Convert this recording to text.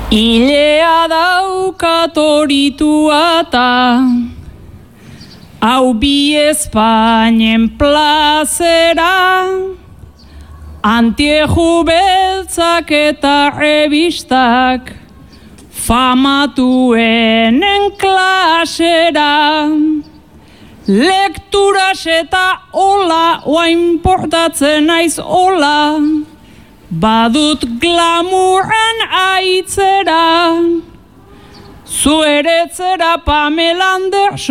Ilea daukat horitua ta, hau bi Espainen plazera, antieju beltzak eta revistak, famatuenen klasera. Lekturas eta hola, oa importatzen naiz hola, badut glamuren aitzera, zueretzera Pamela Anderson.